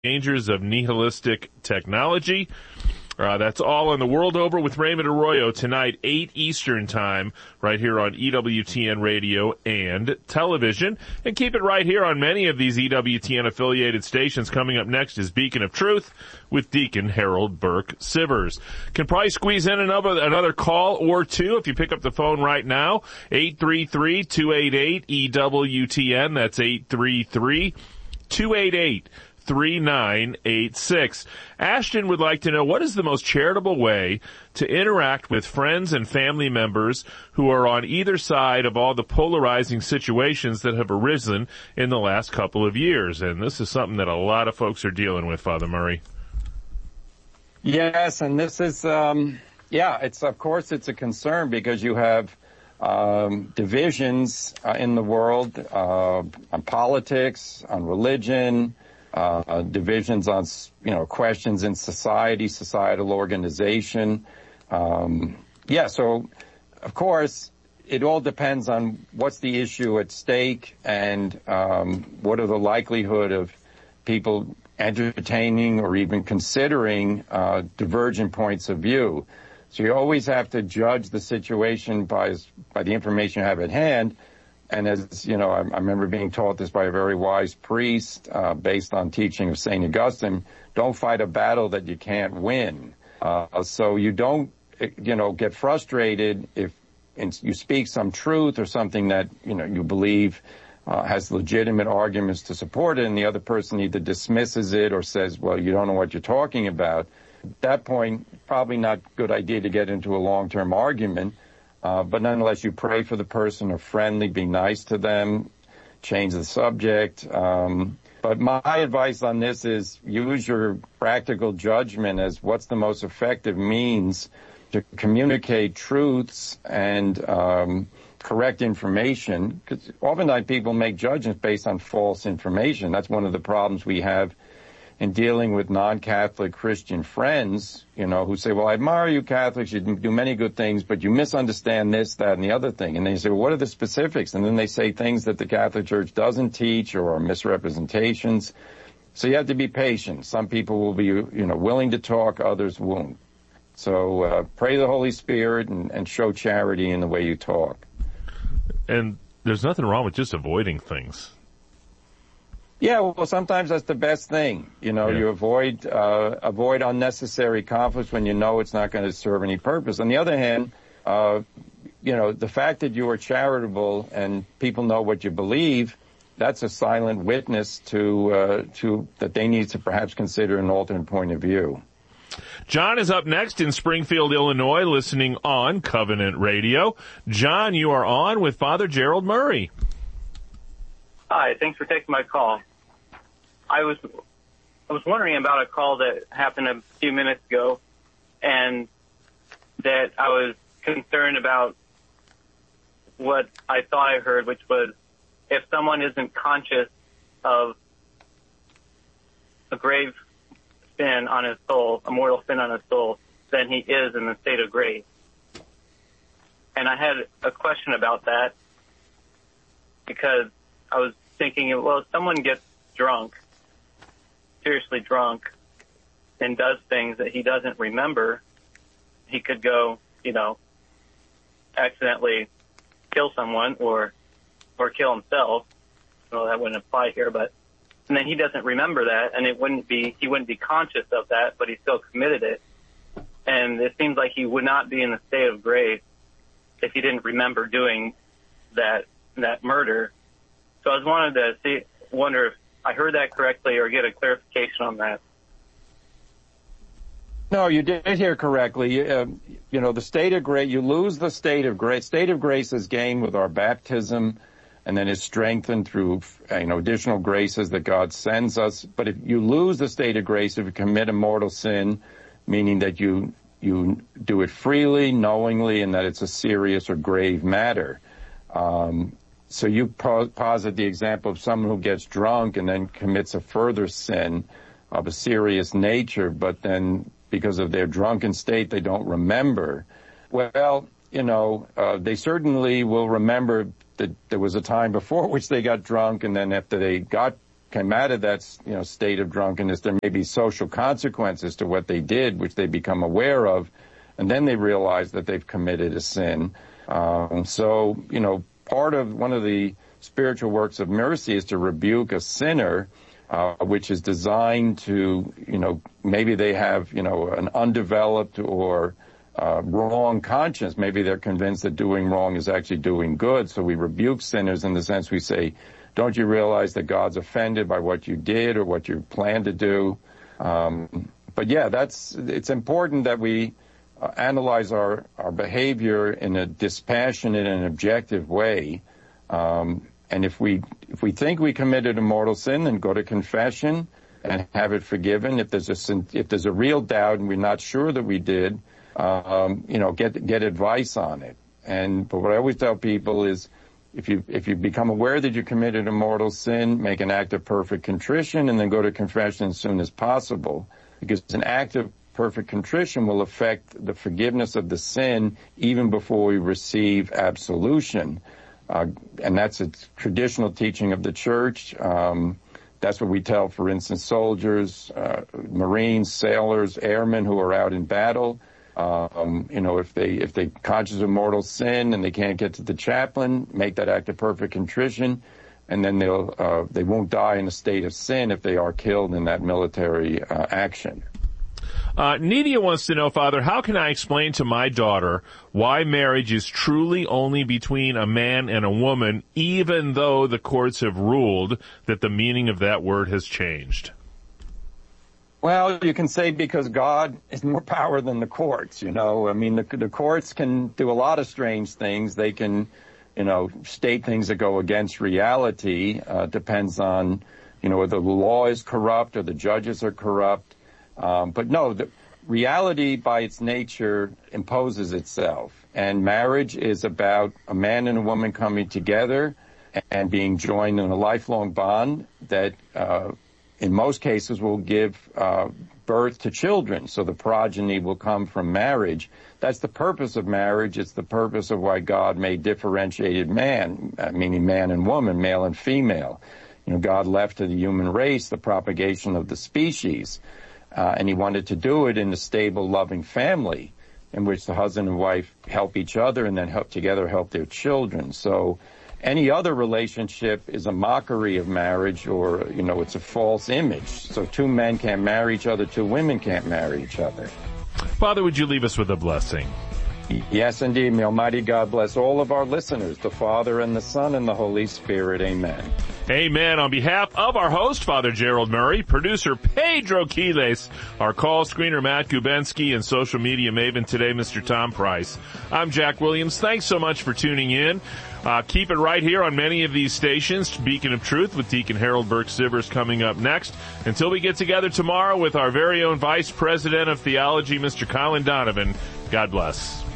dangers of nihilistic technology. That's all on The World Over with Raymond Arroyo tonight, 8 Eastern Time, right here on EWTN Radio and television. And keep it right here on many of these EWTN-affiliated stations. Coming up next is Beacon of Truth with Deacon Harold Burke Sivers. Can probably squeeze in another call or two if you pick up the phone right now. 833-288-EWTN. That's 833-288-3986. Ashton would like to know, what is the most charitable way to interact with friends and family members who are on either side of all the polarizing situations that have arisen in the last couple of years? And this is something that a lot of folks are dealing with, Father Murray. Yes, and this is, of course it's a concern because you have divisions in the world on politics, on religion, divisions on, questions in society, societal organization. So, of course, it all depends on what's the issue at stake and what are the likelihood of people entertaining or even considering divergent points of view. So you always have to judge the situation by the information you have at hand. And as you know, I remember being taught this by a very wise priest, based on teaching of St. Augustine, don't fight a battle that you can't win. So you don't, get frustrated if you speak some truth or something that, you believe has legitimate arguments to support it, and the other person either dismisses it or says, well, you don't know what you're talking about. At that point, probably not a good idea to get into a long-term argument. But nonetheless, you pray for the person, are friendly, be nice to them, change the subject. But my advice on this is use your practical judgment as what's the most effective means to communicate truths and correct information. Because oftentimes people make judgments based on false information. That's one of the problems we have in dealing with non-Catholic Christian friends, who say, well, I admire you Catholics, you do many good things, but you misunderstand this, that, and the other thing. And they say, well, what are the specifics? And then they say things that the Catholic Church doesn't teach or are misrepresentations. So you have to be patient. Some people will be, willing to talk, others won't. So pray the Holy Spirit and show charity in the way you talk. And there's nothing wrong with just avoiding things. Yeah, well, sometimes that's the best thing. You avoid unnecessary conflicts when you know it's not going to serve any purpose. On the other hand, the fact that you are charitable and people know what you believe, that's a silent witness to that they need to perhaps consider an alternate point of view. John is up next in Springfield, Illinois, listening on Covenant Radio. John, you are on with Father Gerald Murray. Hi, thanks for taking my call. I was wondering about a call that happened a few minutes ago, and that I was concerned about what I thought I heard, which was if someone isn't conscious of a grave sin on his soul, a mortal sin on his soul, then he is in the state of grace. And I had a question about that because I was thinking, well, if someone gets drunk, seriously drunk, and does things that he doesn't remember, he could go, accidentally kill someone or kill himself. Well, that wouldn't apply here, and then he doesn't remember that, and he wouldn't be conscious of that, but he still committed it. And it seems like he would not be in the state of grace if he didn't remember doing that murder. So I wanted to wonder if I heard that correctly or get a clarification on that. No, you did hear correctly. The state of grace, you lose the state of grace. State of grace is gained with our baptism and then is strengthened through, additional graces that God sends us. But if you lose the state of grace, if you commit a mortal sin, meaning that you do it freely, knowingly, and that it's a serious or grave matter. So you posit the example of someone who gets drunk and then commits a further sin of a serious nature, but then because of their drunken state, they don't remember. Well, they certainly will remember that there was a time before which they got drunk, and then after they got came out of that, state of drunkenness, there may be social consequences to what they did, which they become aware of, and then they realize that they've committed a sin. So, part of one of the spiritual works of mercy is to rebuke a sinner, which is designed to, maybe they have, an undeveloped or wrong conscience. Maybe they're convinced that doing wrong is actually doing good. So we rebuke sinners in the sense we say, don't you realize that God's offended by what you did or what you plan to do? But yeah, it's important that we analyze our behavior in a dispassionate and objective way. And if we think we committed a mortal sin, then go to confession and have it forgiven. If there's a real doubt and we're not sure that we did, get advice on it. But what I always tell people is, if you become aware that you committed a mortal sin, make an act of perfect contrition and then go to confession as soon as possible, because an act of perfect contrition will affect the forgiveness of the sin even before we receive absolution. And that's a traditional teaching of the church. That's what we tell, for instance, soldiers, Marines, sailors, airmen who are out in battle. If they conscious of mortal sin and they can't get to the chaplain, make that act of perfect contrition, and then they won't die in a state of sin if they are killed in that military action. Nidia wants to know, Father, how can I explain to my daughter why marriage is truly only between a man and a woman, even though the courts have ruled that the meaning of that word has changed? Well, you can say because God is more power than the courts, the courts can do a lot of strange things. They can, state things that go against reality. Depends on, whether the law is corrupt or the judges are corrupt. But no, the reality by its nature imposes itself. And marriage is about a man and a woman coming together and being joined in a lifelong bond that, in most cases, will give birth to children. So the progeny will come from marriage. That's the purpose of marriage. It's the purpose of why God made differentiated man, meaning man and woman, male and female. God left to the human race the propagation of the species. And he wanted to do it in a stable, loving family in which the husband and wife help each other and then help their children. So any other relationship is a mockery of marriage, or, it's a false image. So two men can't marry each other, two women can't marry each other. Father, would you leave us with a blessing? Yes, indeed. May Almighty God bless all of our listeners, the Father and the Son and the Holy Spirit. Amen. Amen. On behalf of our host, Father Gerald Murray, producer Pedro Quiles, our call screener Matt Gubensky, and social media maven today, Mr. Tom Price, I'm Jack Williams. Thanks so much for tuning in. Keep it right here on many of these stations. Beacon of Truth with Deacon Harold Burke-Sivers coming up next. Until we get together tomorrow with our very own Vice President of Theology, Mr. Colin Donovan, God bless.